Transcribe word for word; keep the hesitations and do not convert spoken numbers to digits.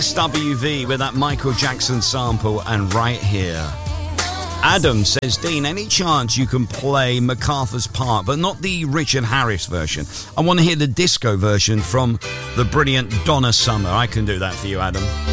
X W V with that Michael Jackson sample and Right Here. Adam says, Dean, any chance you can play MacArthur's Park, but not the Richard Harris version? I want to hear the disco version from the brilliant Donna Summer. I can do that for you, Adam.